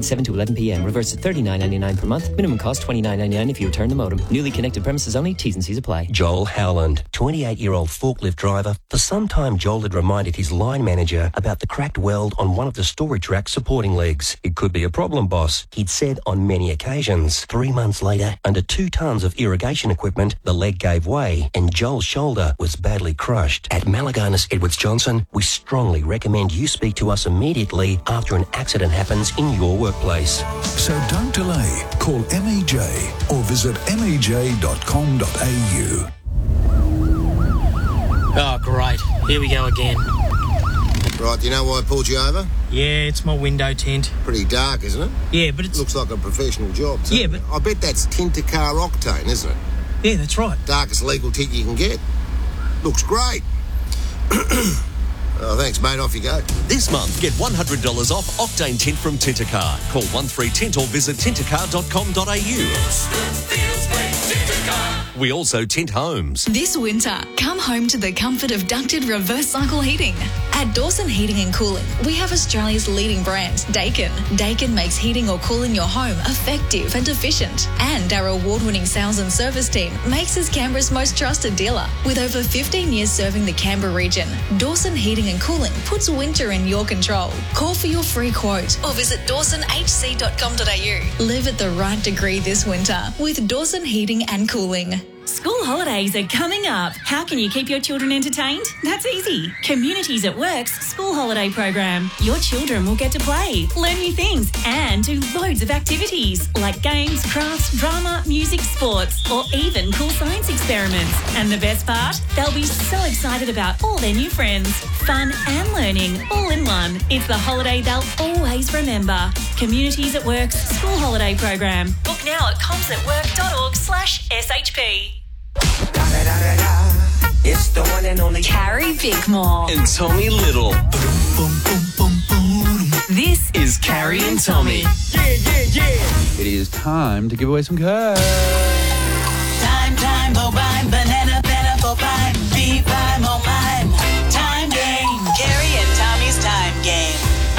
7 to 11 p.m. Reverse at $39.99 per month. Minimum cost $29.99 if you return the modem. Newly connected premises only. T's and C's apply. Joel Howland, 28-year-old forklift driver. For some time, Joel had reminded his line manager about the cracked weld on one of the storage rack supporting legs. It could be a problem, boss, he'd said on many occasions. 3 months later, under 2 tons of irrigation equipment, the leg gave way and Joel's shoulder was badly crushed. At Malaganas Edwards Johnson, we strongly recommend you speak to us immediately after an accident happens in your workplace. So don't delay. Call MAJ or visit maj.com.au. Oh, great. Here we go again. Right, do you know why I pulled you over? Yeah, it's my window tint. Pretty dark, isn't it? Yeah, but it's... Looks like a professional job, too. Yeah, but... I bet that's Tintacar Octane, isn't it? Yeah, that's right. Darkest legal tint you can get. Looks great. Oh, thanks, mate. Off you go. This month, get $100 off Octane Tint from Tintacar. Call 13Tint or visit tintacar.com.au. We also tint homes. This winter, come home to the comfort of ducted reverse cycle heating. At Dawson Heating and Cooling, we have Australia's leading brand, Daikin. Daikin makes heating or cooling your home effective and efficient. And our award-winning sales and service team makes us Canberra's most trusted dealer. With over 15 years serving the Canberra region, Dawson Heating and Cooling puts winter in your control. Call for your free quote or visit dawsonhc.com.au. Live at the right degree this winter with Dawson Heating and Cooling. School holidays are coming up. How can you keep your children entertained? That's easy. Communities at Work's school holiday program. Your children will get to play, learn new things and do loads of activities like games, crafts, drama, music, sports or even cool science experiments. And the best part? They'll be so excited about all their new friends. Fun and learning all in one. It's the holiday they'll always remember. Communities at Work's school holiday program. Book now at comsatwork.org/SHP. It's the one and only Carrie Bickmore And Tommy Little. This is Carrie and Tommy. It is time to give away some cash. Time, bovine, banana, bovine, bee-vine, mine. Time game, Carrie and Tommy's time game.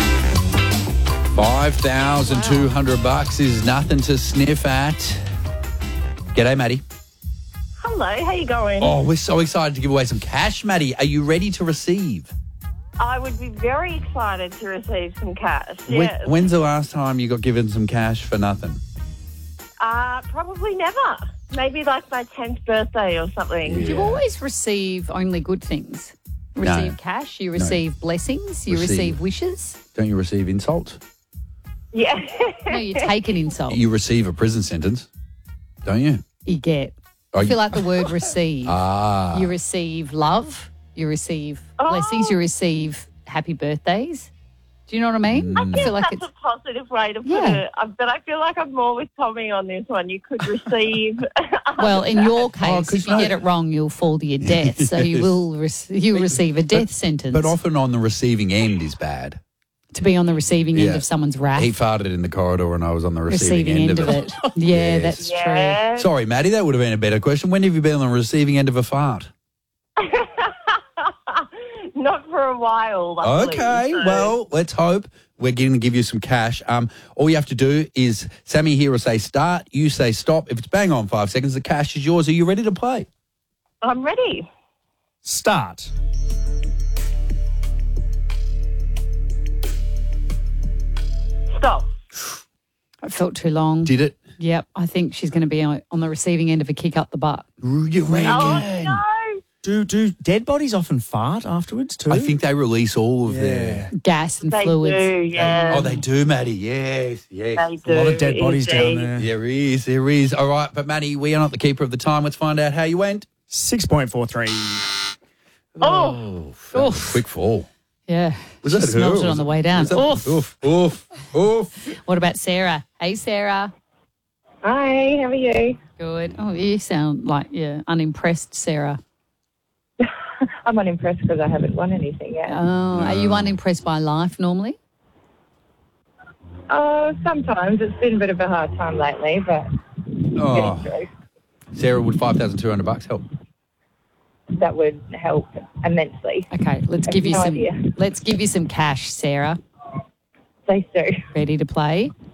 $5,200 is nothing to sniff at. G'day, Maddie. Hello, how you going? Oh, we're so excited to give away some cash, Maddie. Are you ready to receive? I would be very excited to receive some cash, yes. When's the last time you got given some cash for nothing? Probably never. Maybe like my 10th birthday or something. You always receive only good things. You receive cash, you receive blessings, you receive wishes. Don't you receive insults? Yeah. No, you take an insult. You receive a prison sentence, don't you? You get. I feel like the word receive. You receive love, you receive blessings, you receive happy birthdays. Do you know what I mean? I feel like that's a positive way to put it. But I feel like I'm more with Tommy on this one. You could receive. Well, in your case, if you get it wrong, you'll fall to your death. So you will you'll receive a death sentence. But often on the receiving end is bad. To be on the receiving end of someone's wrath. He farted in the corridor and I was on the receiving end of it. Yeah, that's true. Sorry, Maddie, that would have been a better question. When have you been on the receiving end of a fart? Not for a while. Luckily, okay, well, let's hope. We're going to give you some cash. All you have to do is, Sammy here will say start, you say stop. If it's bang on 5 seconds, the cash is yours. Are you ready to play? I'm ready. Start. Stop. It felt too long. Did it? Yep. I think she's going to be on the receiving end of a kick up the butt. You reckon? Oh, no. Do dead bodies often fart afterwards too? I think they release all of their gas and They fluids. do, yeah. Oh, they do, Maddie. Yes, yes. They do. A lot of dead bodies down there. There is. All right, but Maddie, we are not the keeper of the time. Let's find out how you went. 6.43. Oh. That was a quick fall. Yeah. Was she that her? smelt it on the way down. Oof. What about Sarah? Hey, Sarah. Hi, how are you? Good. Oh, you sound like you're unimpressed, Sarah. I'm unimpressed because I haven't won anything yet. Oh, are you unimpressed by life normally? Sometimes. It's been a bit of a hard time lately, but getting through. Sarah, would $5,200 help? That would help immensely. Okay, let's give you some cash, Sarah. Please do. Ready to play?